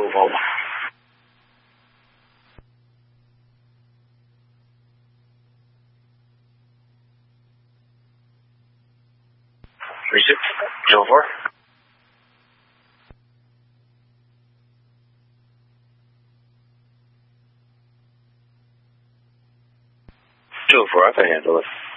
Volvo. Receive 204. 204, I can handle it.